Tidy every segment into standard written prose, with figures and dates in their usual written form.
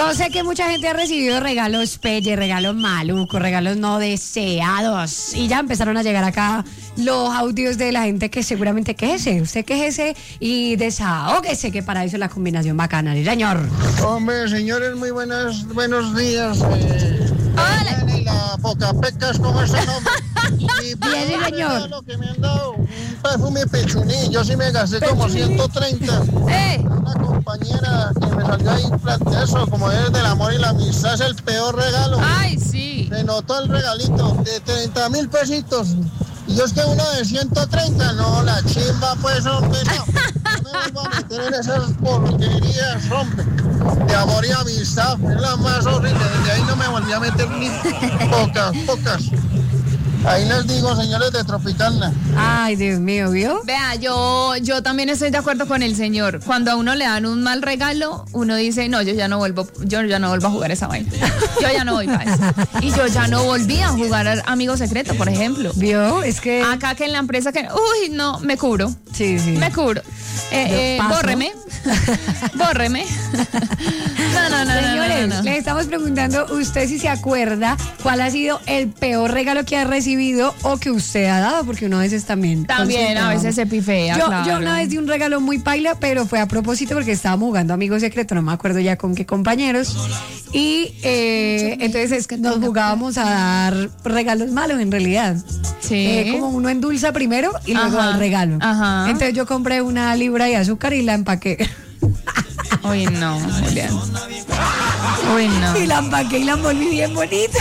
Yo sé que mucha gente ha recibido regalos pelle, regalos malucos, regalos no deseados. Y ya empezaron a llegar acá los audios de la gente que seguramente quéjese. Usted quéjese y desahóguese, que para eso es la combinación bacana, ¿sí, señor? Hombre, señores, muy buenos días. Hola. Y la Pocapecas, ¿cómo es el nombre? Bien, señor. Lo que me han dado, un perfume Pechuní, yo sí me gasté como 130. Una compañera que me salió ahí, eso, como es del amor y la amistad, es el peor regalo. Ay, sí. Se notó el regalito de 30,000 pesitos. Y yo es que uno de 130, no, la chimba, pues, hombre, no. No me vuelvo a meter en esas porquerías, hombre. De amor y amistad, es la más horrible. Desde ahí no me volví a meter ni pocas. Ahí les digo, señores de Tropicana. Ay, Dios mío, ¿vio? Vea, yo también estoy de acuerdo con el señor. Cuando a uno le dan un mal regalo, uno dice, no, yo ya no vuelvo a jugar esa vaina. Yo ya no voy para eso. Y yo ya no volví a jugar al Amigo Secreto, por ejemplo. ¿Vio? Es que... Acá que en la empresa que... Uy, no, me cubro. Sí. Me cubro. Bórreme. Bórreme. No. Señores, no. les estamos preguntando usted si se acuerda cuál ha sido el peor regalo que ha recibido o que usted ha dado, porque uno a veces también a veces se pifea, claro. Yo una vez di un regalo muy paila, pero fue a propósito porque estábamos jugando Amigo Secreto, no me acuerdo ya con qué compañeros, y entonces nos jugábamos a dar regalos malos en realidad. Sí. Como uno endulza primero y luego da el regalo. Ajá. Entonces yo compré una libra de azúcar y la empaqué. Uy, no, Julián. Uy, no. Y la empaqué y la envolví bien bonito.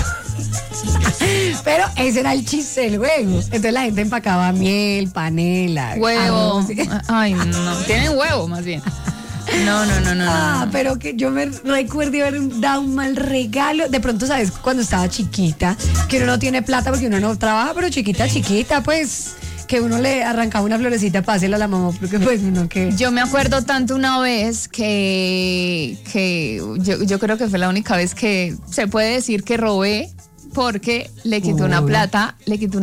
Pero ese era el chiste del juego. Entonces la gente empacaba miel, panela, huevo. arroz. Ay, no. Tienen huevo, más bien. No. Pero que yo me recuerdo haber dado un mal regalo. De pronto, ¿sabes? Cuando estaba chiquita, que uno no tiene plata porque uno no trabaja, pero chiquita, pues... que uno le arrancaba una florecita para hacerla a la mamá, porque pues uno que... Yo me acuerdo tanto una vez que yo creo que fue la única vez que se puede decir que robé, porque le quité una plata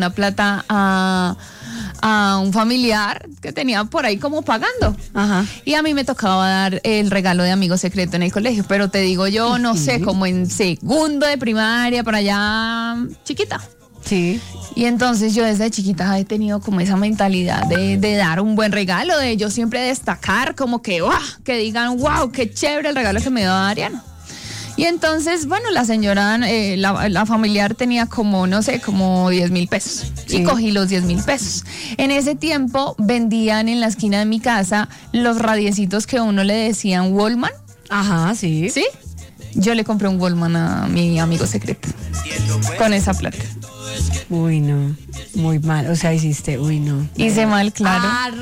a un familiar que tenía por ahí como pagando. Ajá. Y a mí me tocaba dar el regalo de Amigo Secreto en el colegio, pero te digo yo, no sé, como en segundo de primaria, por allá, chiquita. Sí. Y entonces yo desde chiquita he tenido como esa mentalidad de dar un buen regalo, de yo siempre destacar, como que digan, wow, qué chévere el regalo que me dio Adriana. Y entonces, bueno, la señora, la familiar tenía como, no sé, como 10,000 pesos. Sí. Y cogí los 10,000 pesos. En ese tiempo vendían en la esquina de mi casa los radiecitos que a uno le decían Wallman. Ajá, sí. ¿Sí? Yo le compré un Wallman a mi Amigo Secreto con esa plata. Uy, no, muy mal, o sea, hiciste, uy, no. Hice mal, claro.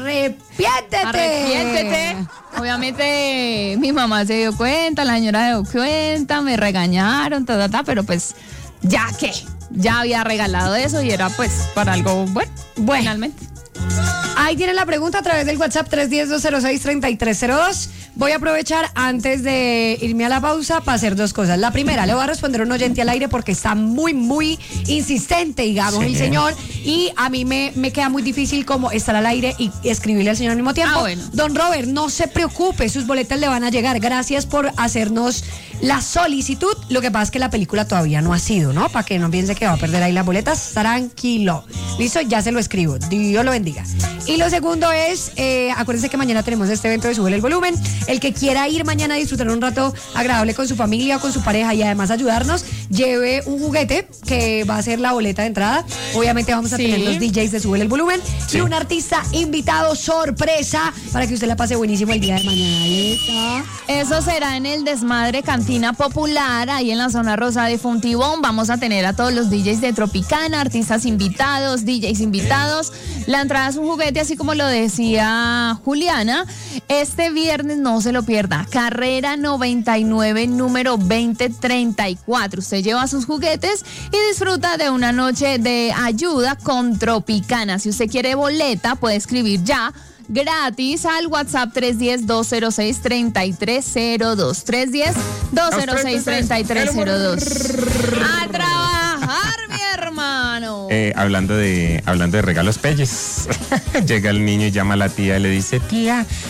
¡Arrepiéntete! Obviamente mi mamá se dio cuenta, la señora se dio cuenta, me regañaron, pero pues, ya había regalado eso y era pues para algo bueno. Finalmente. Ahí tienen la pregunta a través del WhatsApp 310-206-3302. Voy a aprovechar antes de irme a la pausa para hacer dos cosas. La primera, le voy a responder a un oyente al aire porque está muy, muy insistente, digamos, el señor. Y a mí me queda muy difícil como estar al aire y escribirle al señor al mismo tiempo. Bueno. Don Robert, no se preocupe, sus boletas le van a llegar. Gracias por hacernos la solicitud. Lo que pasa es que la película todavía no ha sido, ¿no? Para que no piense que va a perder ahí las boletas. Tranquilo. Listo, ya se lo escribo. Dios lo bendiga. Y lo segundo es, acuérdense que mañana tenemos este evento de Súbele el Volumen. El que quiera ir mañana a disfrutar un rato agradable con su familia o con su pareja y además ayudarnos, lleve un juguete que va a ser la boleta de entrada. Obviamente vamos a tener los DJs de Súbele el Volumen y un artista invitado sorpresa para que usted la pase buenísimo el día de mañana. ¿Listo? Eso será en el Desmadre Cantina Popular, ahí en la zona rosa de Fontibón. Vamos a tener a todos los DJs de Tropicana, artistas invitados, DJs invitados. La entrada es un juguete, así como lo decía Juliana. Este viernes no se lo pierda. Carrera 99, número 2034. Usted lleva sus juguetes y disfruta de una noche de ayuda con Tropicana. Si usted quiere boleta, puede escribir ya gratis al WhatsApp 310-206-3302. 310-206-3302. A trabajar, mi hermano. Hablando de regalos pelles, llega el niño y llama a la tía y le dice, tía,